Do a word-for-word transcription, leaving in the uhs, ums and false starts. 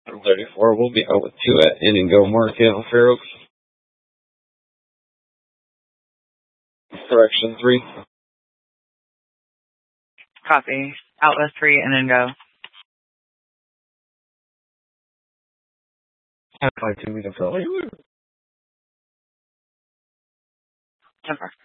thirty-four, we'll be out with two at In and Go Market on Fair Oaks. Correction three. Copy. Out with three, In and Go. Five two, we can fill. Temper.